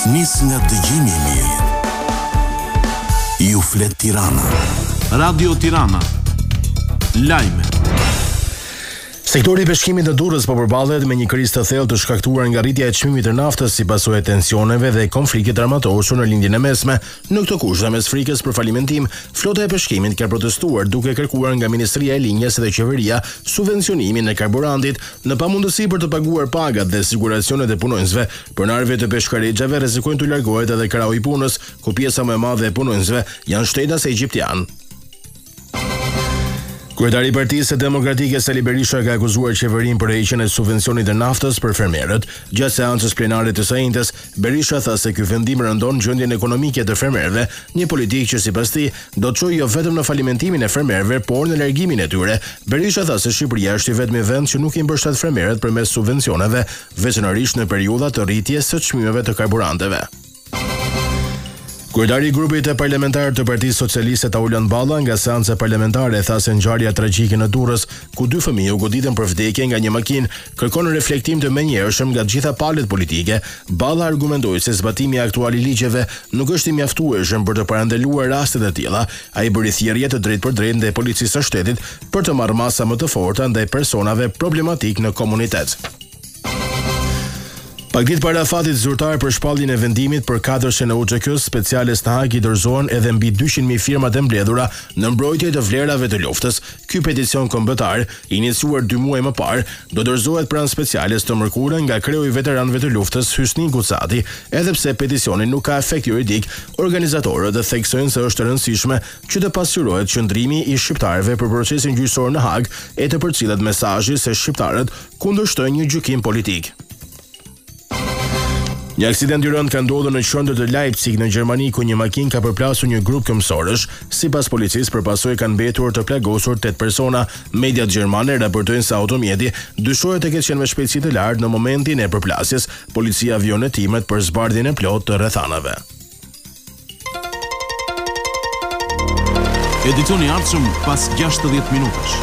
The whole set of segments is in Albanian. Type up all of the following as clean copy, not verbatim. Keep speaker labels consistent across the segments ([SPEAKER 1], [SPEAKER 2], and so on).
[SPEAKER 1] Nis nga dëgjimi i mirë. Ju flet Tirana.
[SPEAKER 2] Radio Tirana. Lajme.
[SPEAKER 3] Sektori i peshkimit në Durrës po përballet me një krizë të thellë të shkaktuar nga rritja e çmimit të naftës si pasojë e tensioneve dhe konfliktit armatosur në lindjen e mesme. Në këto kushte mes frikës për falimentim, flota e peshkimit ka protestuar duke kërkuar nga Ministria e Linjës dhe Qeveria subvencionimin e karburantit në pamundësi për të paguar pagat dhe siguracionet e punonjësve. Pronarëve të peshkarexhave rrezikojnë të largohet edhe krau i punës, ku pjesa më e madhe e punonjësve janë shtetas egjiptian. Kryetari i Partisë Demokratike Sali Berisha ka akuzuar qeverinë për heqjen e subvencionit të naftës për fermerët. Gjatë seancës plenare të së njëjtës, Berisha tha se ky vendim rëndon gjendjen ekonomike të fermerëve, një politikë që sipas tij do të çojë jo vetëm në falimentimin e fermerëve, por në largimin e tyre. Berisha tha se Shqipëria është i vetmi vend që nuk i mbështet fermerët përmes subvencioneve, veçanërisht në periudha të rritjes së çmimeve të karburanteve. Kryetari i grupit të parlamentar të Partisë Socialiste Taulan Balla nga seanca parlamentare tha se ngjarja tragjike në Durrës, ku 2 fëmijë u goditën për vdekje nga një makinë, kërkon reflektim të menjëhershëm nga të gjitha palët politike. Balla argumentoi se zbatimi i aktual i ligjeve nuk është i mjaftueshëm për të parandaluar raste të tilla. Ai bëri thirrje të drejtpërdrejtë ndaj policisë së shtetit për të marrë masa më të forta ndaj personave problematik në komunitet. Pak ditë para fatit zyrtar për shpalljen e vendimit për katërshen e UÇK-s, speciales në Hag i dorëzohen edhe mbi 200.000 firmat e mbledhura në mbrojtje të vlerave të luftës. Ky peticion kombëtar, iniciuar 2 muaj më parë, do dorëzohet pranë speciales të mërkurën nga kreu i veteranëve të luftës Hysni Gucati. Edhe pse peticioni nuk ka efekt juridik, organizatorët theksojnë se është e rëndësishme që të pasqyrohet qëndrimi i shqiptarëve për procesin gjyqësor në Hag, e të përcillet mesazhi se shqiptarët kundërshtojnë një gjykim politik. Një aksident i rëndë ka ndodhur në qendër të Leipzig në Gjermani, ku një makinë ka përplasur një grup këmbësorësh. Sipas policisë, përpasoj kanë mbetur të plagosur 8 persona. Mediat gjermane raportojnë se automjeti dyshohet të ketë qenë me shpejtësi të lartë në momentin e përplasjes. Policia vion hetimet për zbardhjen e plotë të rrethanave.
[SPEAKER 2] Edicioni i ardhshëm pas 60 minutash.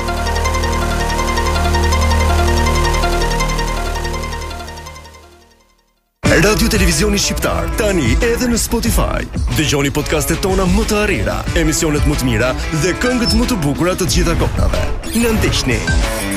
[SPEAKER 4] Radio Televizioni Shqiptar, tani edhe në Spotify. Dëgjoni podcastet tona më të arrira, emisionet më të mira dhe këngët më të bukura të gjitha kohërave. Na ndihni.